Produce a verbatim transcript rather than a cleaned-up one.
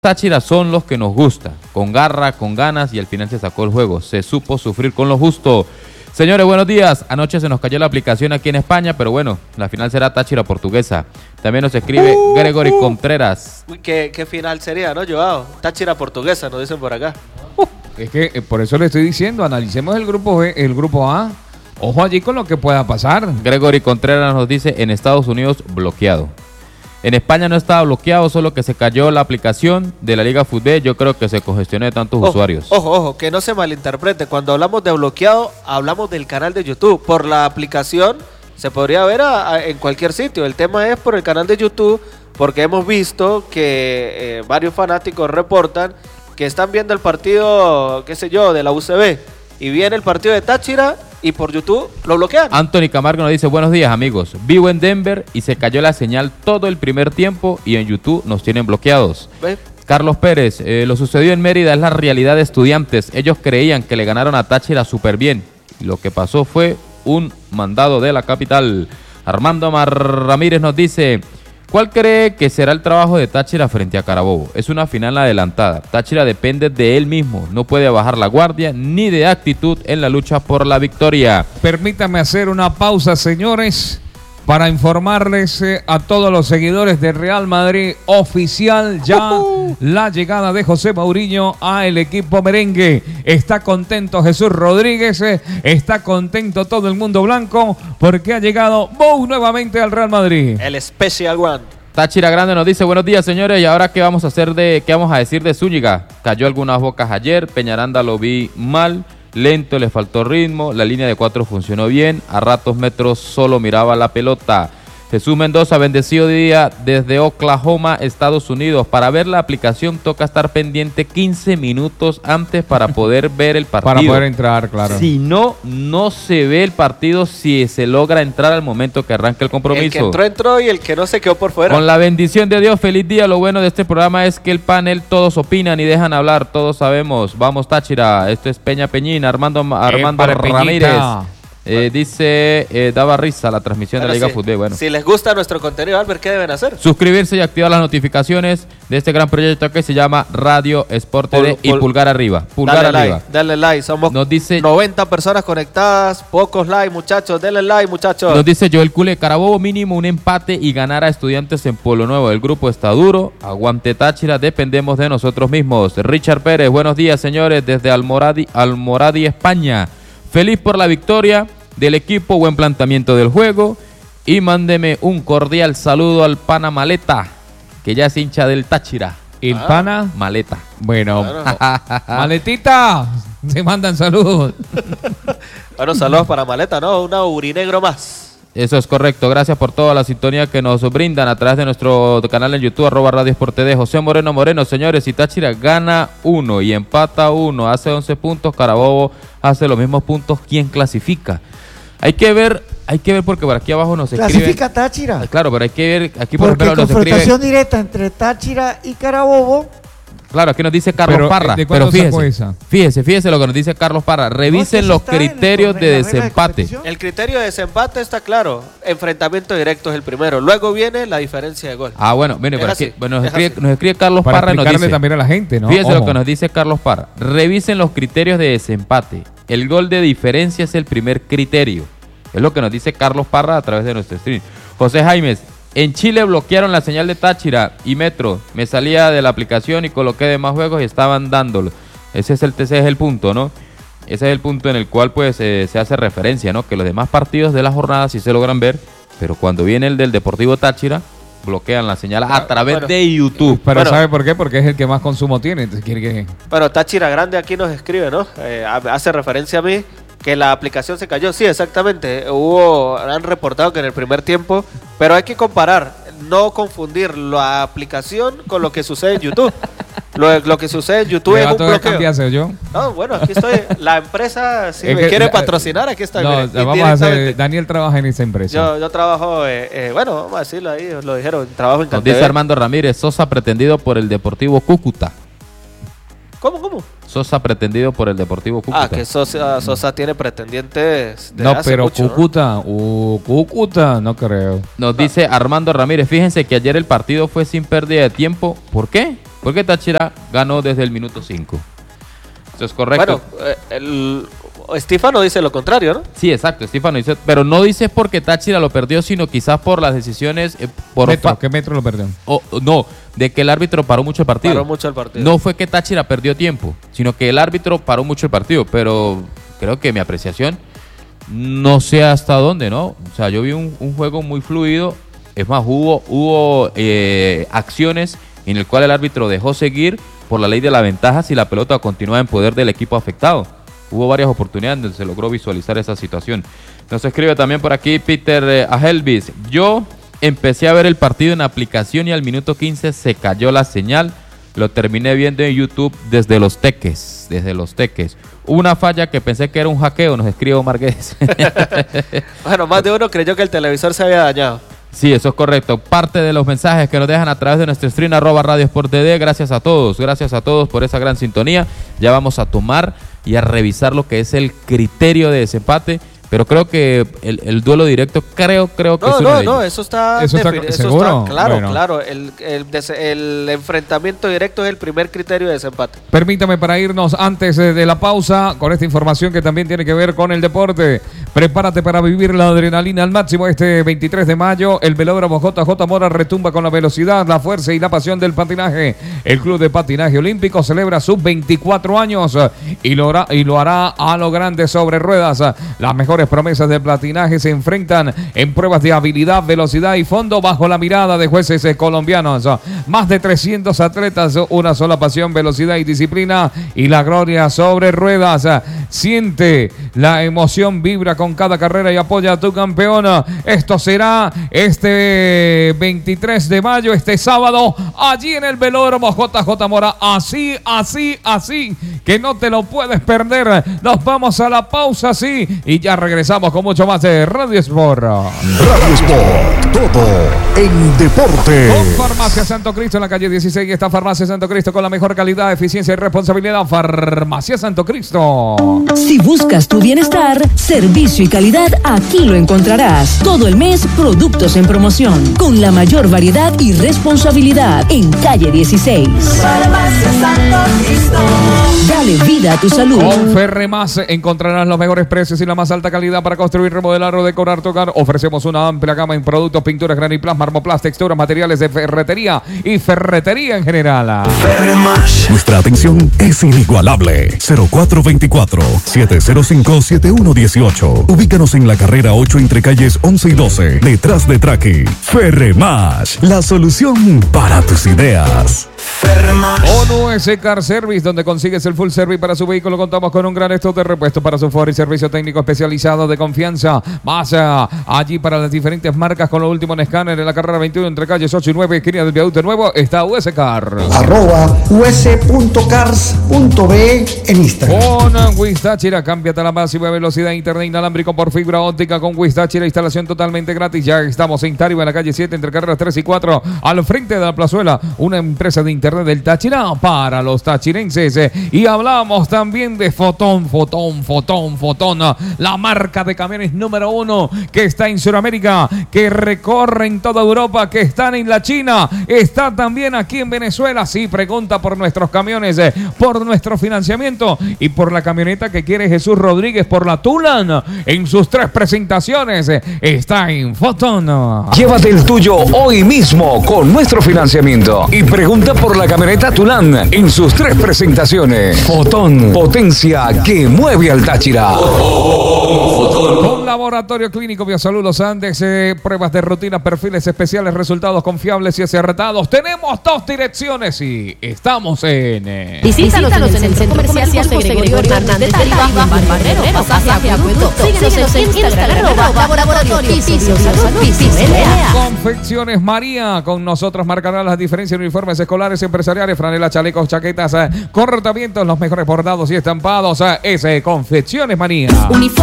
Táchira son los que nos gusta, con garra, con ganas y al final se sacó el juego, se supo sufrir con lo justo. Señores, buenos días. Anoche se nos cayó la aplicación aquí en España, pero bueno, la final será Táchira Portuguesa. También nos escribe uh, Gregory uh. Contreras. Uy, ¿qué, ¿qué final sería, no, Joao? Táchira Portuguesa, nos dicen por acá. Uh, es que eh, por eso le estoy diciendo, analicemos el grupo B, el grupo A. Ojo allí con lo que pueda pasar. Gregory Contreras nos dice, en Estados Unidos, bloqueado. En España no estaba bloqueado, solo que se cayó la aplicación de la Liga Fútbol. Yo creo que se congestionó de tantos ojo, usuarios. Ojo, ojo, que no se malinterprete. Cuando hablamos de bloqueado, hablamos del canal de YouTube. Por la aplicación se podría ver a, a, en cualquier sitio. El tema es por el canal de YouTube, porque hemos visto que eh, varios fanáticos reportan que están viendo el partido, qué sé yo, de la U C B. Y viene el partido de Táchira y por YouTube lo bloquean. Anthony Camargo nos dice, buenos días amigos, vivo en Denver y se cayó la señal todo el primer tiempo y en YouTube nos tienen bloqueados. ¿Ve? Carlos Pérez, eh, lo sucedió en Mérida es la realidad de Estudiantes. Ellos creían que le ganaron a Táchira súper bien. Y lo que pasó fue un mandado de la capital. Armando Mar Ramírez nos dice, ¿cuál cree que será el trabajo de Táchira frente a Carabobo? Es una final adelantada. Táchira depende de él mismo. No puede bajar la guardia ni de actitud en la lucha por la victoria. Permítame hacer una pausa, señores, para informarles eh, a todos los seguidores del Real Madrid oficial ya uh-huh. la llegada de José Mourinho al equipo merengue. Está contento Jesús Rodríguez, eh, está contento todo el mundo blanco porque ha llegado Mou nuevamente al Real Madrid. El Special One. Táchira Grande nos dice, buenos días señores, y ahora qué vamos a hacer de, qué vamos a decir de Zúñiga. Cayó algunas bocas ayer, Peñaranda lo vi mal. Lento, le faltó ritmo, la línea de cuatro funcionó bien, a ratos metros solo miraba la pelota. Jesús Mendoza, bendecido día desde Oklahoma, Estados Unidos. Para ver la aplicación toca estar pendiente quince minutos antes para poder ver el partido. Para poder entrar, claro. Si no, no se ve el partido si se logra entrar al momento que arranque el compromiso. El que entró, entró y el que no se quedó por fuera. Con la bendición de Dios, feliz día. Lo bueno de este programa es que el panel todos opinan y dejan hablar, todos sabemos. Vamos Táchira, esto es Peña Peñín, Armando, Armando Ramírez. Eh, dice, eh, daba risa la transmisión bueno, de la Liga sí. Fútbol. Bueno. Si les gusta nuestro contenido, Albert, ¿qué deben hacer? Suscribirse y activar las notificaciones de este gran proyecto que se llama Radio Sport T V y pulgar arriba. Pulgar dale arriba. Like, dale like, somos nos dice, noventa personas conectadas, pocos likes, muchachos. Denle like, muchachos. Nos dice Joel Cule, Carabobo mínimo un empate y ganar a Estudiantes en Pueblo Nuevo. El grupo está duro, aguante Táchira, dependemos de nosotros mismos. Richard Pérez, buenos días señores, desde Almoradi, Almoradi, España. Feliz por la victoria del equipo, buen planteamiento del juego y mándeme un cordial saludo al pana Maleta, que ya es hincha del Táchira. ¿El ah. pana? Maleta. Bueno, bueno. Maletita, se mandan saludos. Bueno, saludos para Maleta, ¿no? Una urinegro más. Eso es correcto, gracias por toda la sintonía que nos brindan a través de nuestro canal en YouTube, arroba Radio Sport T V. José Moreno Moreno, señores, si Táchira gana uno y empata uno, hace once puntos, Carabobo hace los mismos puntos, ¿quién clasifica? Hay que ver, hay que ver porque por aquí abajo nos escriben. Clasifica Táchira. Claro, pero hay que ver, aquí por porque ejemplo nos escriben. Confrontación directa entre Táchira y Carabobo. Claro, aquí nos dice Carlos pero, Parra, ¿de pero fíjese, esa? fíjese, fíjese lo que nos dice Carlos Parra. Revisen no, los criterios de desempate. De el criterio de desempate está claro. Enfrentamiento directo es el primero. Luego viene la diferencia de gol. Ah, bueno, mire, por aquí, bueno, nos, escribe, nos escribe Carlos Para Parra y nos dice también a la gente, ¿no? Fíjese Ojo. lo que nos dice Carlos Parra. Revisen los criterios de desempate. El gol de diferencia es el primer criterio. Es lo que nos dice Carlos Parra a través de nuestro stream. José Jaimes, en Chile bloquearon la señal de Táchira y Metro. Me salía de la aplicación y coloqué demás juegos y estaban dándolo. Ese es el, ese es el punto, ¿no? Ese es el punto en el cual pues eh, se hace referencia, ¿no? Que los demás partidos de la jornada sí se logran ver, pero cuando viene el del Deportivo Táchira, bloquean la señal a través bueno, de YouTube. Pero bueno, ¿sabe por qué? Porque es el que más consumo tiene. Entonces quiere que... Bueno, Táchira Grande aquí nos escribe, ¿no? Eh, hace referencia a mí. Que la aplicación se cayó, sí, exactamente. Hubo, han reportado que en el primer tiempo, pero hay que comparar, no confundir la aplicación con lo que sucede en YouTube. Lo, lo que sucede en YouTube es un bloqueo. Yo? No, bueno, aquí estoy. La empresa, si es me que, quiere la, patrocinar, aquí está. No, mire, vamos a hacer, Daniel trabaja en esa empresa. Yo, yo trabajo, eh, eh, bueno, vamos a decirlo ahí, lo dijeron, trabajo en Nos dice Armando Ramírez, Sosa pretendido por el Deportivo Cúcuta. ¿Cómo, cómo? Sosa pretendido por el Deportivo Cúcuta. Ah, que Sosa, Sosa tiene pretendientes de No, hace pero mucho, Cúcuta, ¿no? Uh, Cúcuta, no creo. Nos dice Armando Ramírez, fíjense que ayer el partido fue sin pérdida de tiempo. ¿Por qué? Porque Táchira ganó desde el minuto cinco. Eso es correcto. Bueno, eh, el Estífano dice lo contrario, ¿no? Sí, exacto, Estífano dice, pero no dice porque Táchira lo perdió, sino quizás por las decisiones eh, por Metro, ¿qué Metro lo perdió? o, no, de que el árbitro paró mucho el partido. Paró mucho el partido. No fue que Táchira perdió tiempo, sino que el árbitro paró mucho el partido, pero creo que mi apreciación no sé hasta dónde, ¿no? O sea, yo vi un, un juego muy fluido, es más, hubo, hubo eh, acciones en el cual el árbitro dejó seguir por la ley de la ventaja si la pelota continuaba en poder del equipo afectado. Hubo varias oportunidades donde se logró visualizar esa situación. Nos escribe también por aquí Peter eh, Ahelvis. Yo empecé a ver el partido en aplicación y al minuto quince se cayó la señal. Lo terminé viendo en YouTube desde Los Teques. Desde Los Teques. Una falla que pensé que era un hackeo, nos escribe Omar Guedes. Bueno, más de uno creyó que el televisor se había dañado. Sí, eso es correcto. Parte de los mensajes que nos dejan a través de nuestro stream arroba Radio Sport T D. Gracias a todos, gracias a todos por esa gran sintonía. Ya vamos a tomar y a revisar lo que es el criterio de desempate. Pero creo que el, el duelo directo, creo, creo que No, es uno no, de no, ellos. eso está, ¿Eso está defini- eso seguro? está claro, Bueno. claro. El, el, des- el enfrentamiento directo es el primer criterio de desempate. Permítame para irnos antes eh, de la pausa con esta información que también tiene que ver con el deporte. Prepárate para vivir la adrenalina al máximo este veintitrés de mayo. El velódromo J J Mora retumba con la velocidad, la fuerza y la pasión del patinaje. El Club de Patinaje Olímpico celebra sus veinticuatro años eh, y lo hará, y lo hará a lo grande sobre ruedas. Las mejores promesas del patinaje se enfrentan en pruebas de habilidad, velocidad y fondo bajo la mirada de jueces eh, colombianos. Más de trescientos atletas, una sola pasión, velocidad y disciplina y la gloria sobre ruedas. Siente la emoción, vibra con cada carrera y apoya a tu campeona. Esto será este veintitrés de mayo, este sábado, allí en el velódromo J J Mora. Así, así, así, que no te lo puedes perder. Nos vamos a la pausa, sí, y ya regresamos con mucho más de Radio Sport. Radio Sport, todo en deporte. Con Farmacia Santo Cristo en la calle dieciséis está Farmacia Santo Cristo con la mejor calidad, eficiencia y responsabilidad. Farmacia Santo Cristo. Si buscas tu bienestar, servicio y calidad, aquí lo encontrarás. Todo el mes, productos en promoción, con la mayor variedad y responsabilidad en calle dieciséis. Farmacia Santo Cristo. Dale vida a tu salud. Con Ferremás encontrarás los mejores precios y la más alta calidad para construir, remodelar o decorar tu hogar. Ofrecemos una amplia gama en productos, pinturas, graniplas, marmoplas, texturas, materiales de ferretería y ferretería en general. Nuestra atención es inigualable. cero cuatro dos cuatro, siete cero cinco, siete uno uno ocho. Ubícanos en la carrera ocho entre calles once y doce, detrás de Traqui. Ferremás, la solución para tus ideas. ONU S Car Service, donde consigues el full service para su vehículo. Contamos con un gran stock de repuestos para su Ford y servicio técnico especializado de confianza. Más uh, allí para las diferentes marcas con lo último en escáner en la carrera veintiuno entre calles ocho y nueve, esquina del Viaducto Nuevo, está U S Car. Arroba us.cars.be en Instagram. Con Wistachira, cámbiate a la máxima velocidad, internet inalámbrico por fibra óptica con Wistachira, instalación totalmente gratis. Ya estamos en Tariba, en la calle siete, entre carreras tres y cuatro, al frente de la plazuela, una empresa de internet del Táchira para los tachirenses. Y hablamos también de Fotón, Fotón, Fotón, Fotón, la marca de camiones número uno que está en Sudamérica, que recorre en toda Europa, que están en la China, está también aquí en Venezuela. Sí, pregunta por nuestros camiones, eh, por nuestro financiamiento y por la camioneta que quiere Jesús Rodríguez, por la Tulan, en sus tres presentaciones, eh, está en Fotón. Llévate el tuyo hoy mismo con nuestro financiamiento y pregunta por la camioneta Tulan en sus tres presentaciones. Fotón, potencia que mueve al Táchira. Con Laboratorio Clínico Biosalud Los Andes, eh, pruebas de rutina, perfiles especiales, resultados confiables y acertados. Tenemos dos direcciones y estamos en... Eh, Visítanos en el Centro Comercial José Gregorio Hernández de Tariba, Barbarero, Pasaje Acueducto. Síguenos en Instagram, arroba Laboratorio Biosalud. Confecciones María, con nosotros marcará las diferencias en uniformes escolares, empresariales, franelas, chalecos, chaquetas, eh, cortamientos, los mejores bordados y estampados. Eh, es eh, Confecciones María. Uniforme